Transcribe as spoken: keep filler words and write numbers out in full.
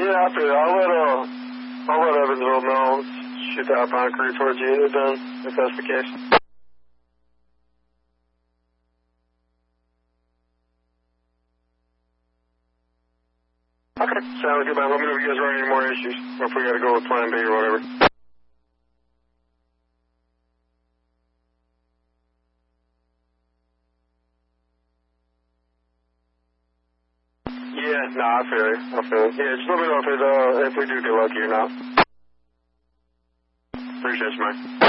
Yeah, I feel it. I'll let, uh, I'll let Evansville know. Shoot the outbound crew towards you then, if that's the case. Okay, sounds good, man. Let me know if you guys run any more issues, or if we gotta go with plan B or whatever. Yeah, nah, I feel it. I feel it. Yeah, just let me know if it, uh, if we do get lucky or not. Appreciate you, man.